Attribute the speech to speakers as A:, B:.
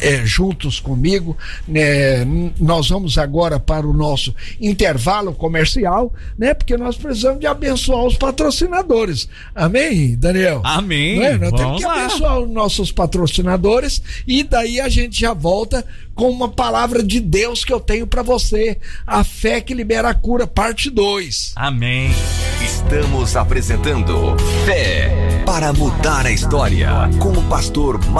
A: juntos comigo, né? Nós vamos agora para o nosso intervalo comercial, né? Porque nós precisamos de abençoar os patrocinadores. Amém, Daniel?
B: Amém.
A: Né? Nós temos que abençoar os nossos patrocinadores e daí a gente já volta com uma palavra de Deus que eu tenho para você. A fé que libera a cura, parte 2.
B: Amém.
C: Estamos apresentando Fé para Mudar a História com o pastor